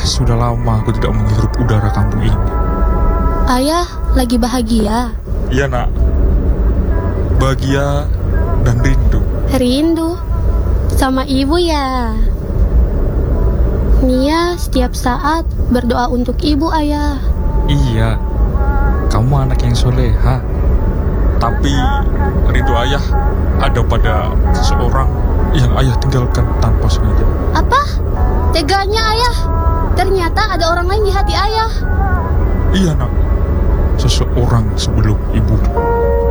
sudah lama aku tidak menghirup udara kampung ini. Ayah lagi bahagia? Iya nak, bahagia dan rindu. Rindu? Sama ibu ya? Mia setiap saat berdoa untuk ibu, ayah. Iya, kamu anak yang soleha. Tapi rindu ayah ada pada seseorang yang ayah tinggalkan tanpa sengaja. Apa? Teganya ayah? Ternyata ada orang lain di hati ayah. Iya nak, seseorang sebelum ibu.